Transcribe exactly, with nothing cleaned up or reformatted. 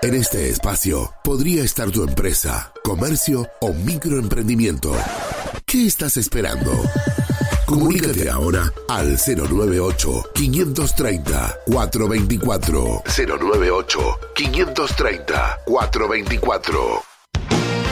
En este espacio podría estar tu empresa, comercio o microemprendimiento. ¿Qué estás esperando? Comunícate ahora al cero nueve ocho, quinientos treinta, cuatrocientos veinticuatro. cero nueve ocho, quinientos treinta, cuatrocientos veinticuatro.